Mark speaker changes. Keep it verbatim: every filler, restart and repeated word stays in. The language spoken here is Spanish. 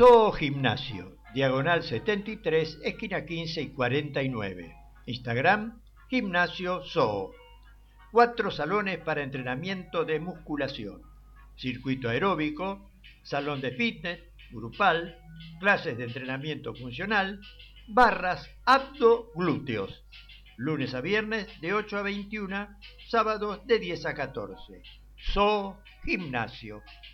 Speaker 1: Zoo Gimnasio, diagonal setenta y tres, esquina quince y cuarenta y nueve. Instagram, Gimnasio Zoo. Cuatro salones para entrenamiento de musculación. Circuito aeróbico, salón de fitness, grupal, clases de entrenamiento funcional, barras, abdo, glúteos. Lunes a viernes de ocho a veintiuna, sábados de diez a catorce. Zoo Gimnasio.